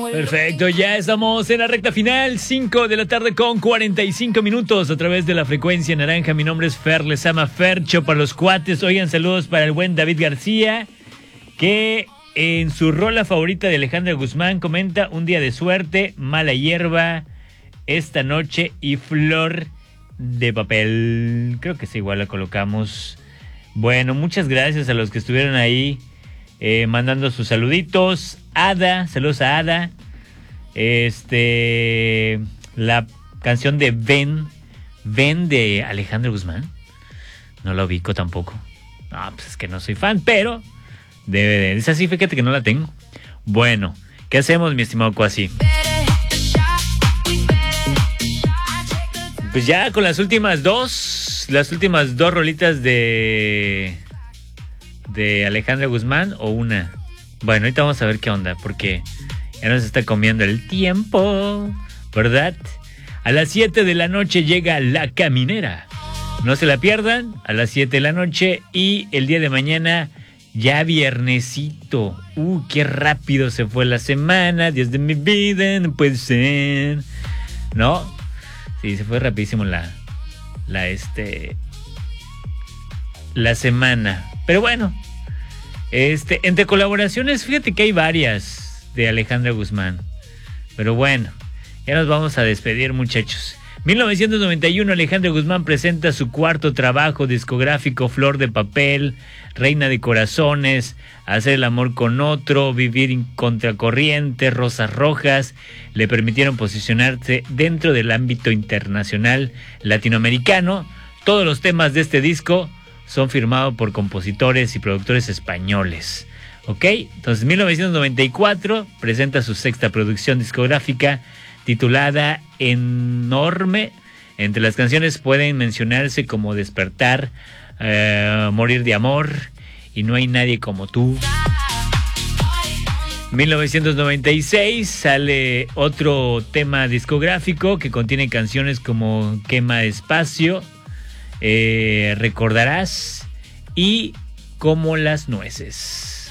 Perfecto, ya estamos en la recta final, 5 de la tarde con 45 minutos a través de la frecuencia naranja. Mi nombre es Fer, les ama Fercho para los cuates. Oigan, saludos para el buen David García, que en su rola favorita de Alejandra Guzmán comenta: un día de suerte, mala hierba, esta noche y flor de papel. Creo que sí, igual la colocamos. Bueno, muchas gracias a los que estuvieron ahí mandando sus saluditos. Ada, saludos a Ada. La canción de Ven de Alejandra Guzmán. No la ubico tampoco. No, pues es que no soy fan, pero es así, fíjate que no la tengo. Bueno, ¿qué hacemos, mi estimado Cuasi? Pues ya con las últimas dos rolitas de Alejandra Guzmán, o una. Bueno, ahorita vamos a ver qué onda, porque ya nos está comiendo el tiempo, ¿verdad? A las 7 de la noche llega La Caminera. No se la pierdan, a las 7 de la noche. Y el día de mañana, ya viernesito. Qué rápido se fue la semana. Dios de mi vida, no puede ser. ¿No? Sí, se fue rapidísimo la semana. Pero bueno, entre colaboraciones, fíjate que hay varias de Alejandra Guzmán. Pero bueno, ya nos vamos a despedir, muchachos. 1991, Alejandra Guzmán presenta su cuarto trabajo discográfico, Flor de Papel, Reina de Corazones, Hacer el amor con otro, Vivir en contracorriente, Rosas Rojas, le permitieron posicionarse dentro del ámbito internacional latinoamericano. Todos los temas de este disco son firmados por compositores y productores españoles. ¿Ok? Entonces, 1994 presenta su sexta producción discográfica titulada Enorme. Entre las canciones pueden mencionarse como Despertar, Morir de Amor y No hay nadie como tú. 1996 sale otro tema discográfico que contiene canciones como Quema Espacio, Recordarás y Como las nueces.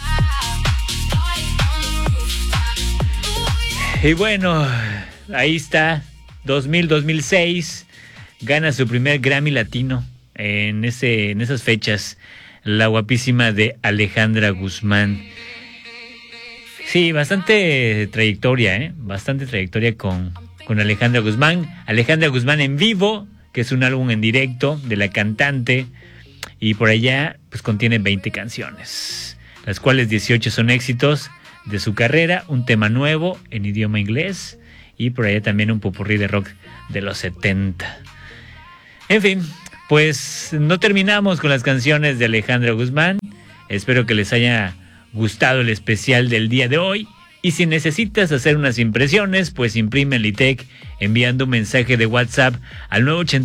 Y bueno, ahí está, 2006, gana su primer Grammy Latino en esas fechas, la guapísima de Alejandra Guzmán. Sí, bastante trayectoria, bastante trayectoria con Alejandra Guzmán. Alejandra Guzmán en vivo, que es un álbum en directo de la cantante, y por allá pues contiene 20 canciones, las cuales 18 son éxitos de su carrera, un tema nuevo en idioma inglés y por allá también un popurrí de rock de los 70. En fin, pues no terminamos con las canciones de Alejandra Guzmán. Espero que les haya gustado el especial del día de hoy. Y si necesitas hacer unas impresiones, pues imprime en Litec enviando un mensaje de WhatsApp al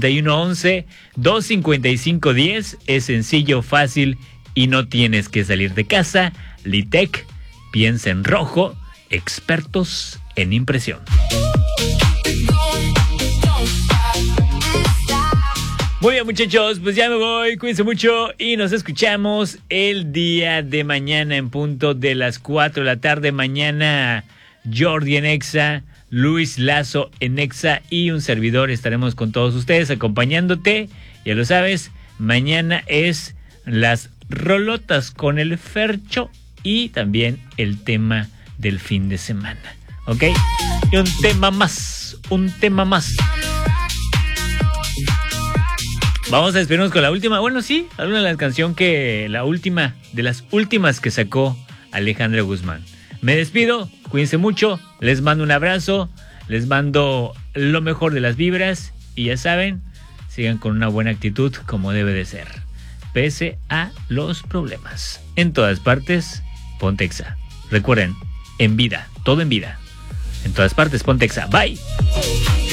981-11-255-10. Es sencillo, fácil y no tienes que salir de casa. Litec, piensa en rojo, expertos en impresión. Muy bien, muchachos, pues ya me voy, cuídense mucho y nos escuchamos el día de mañana en punto de las 4 de la tarde. Mañana Jordi en Exa, Luis Lazo en Exa y un servidor estaremos con todos ustedes acompañándote. Ya lo sabes, mañana es las rolotas con el Fercho y también el tema del fin de semana, ¿ok? Y un tema más. Vamos a despedirnos con la última. Bueno, sí, alguna de las canciones de las últimas que sacó Alejandra Guzmán. Me despido, cuídense mucho, les mando un abrazo, les mando lo mejor de las vibras y ya saben, sigan con una buena actitud como debe de ser, pese a los problemas. En todas partes, ponte Exa. Recuerden, en vida, todo en vida. En todas partes, ponte Exa. Bye.